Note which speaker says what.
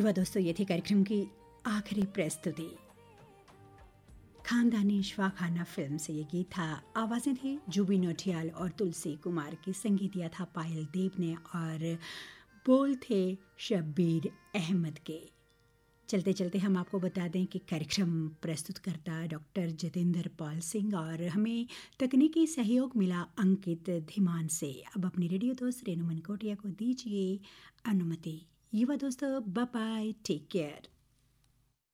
Speaker 1: युवा दोस्तों, ये थी कार्यक्रम की आखिरी प्रस्तुति। खानदानी श्वाखाना फिल्म से ये गीत था। आवाज़ें थी जुबी नौटियाल और तुलसी कुमार की, संगीत दिया था पायल देव ने और बोल थे शब्बीर अहमद के। चलते चलते हम आपको बता दें कि कार्यक्रम प्रस्तुत करता डॉक्टर जितेंद्र पाल सिंह और हमें तकनीकी सहयोग मिला अंकित धीमान से। अब अपनी रेडियो दोस्त रेणु मनकोटिया को दीजिए अनुमति। युवा दोस्तों, बाय बाय, टेक केयर।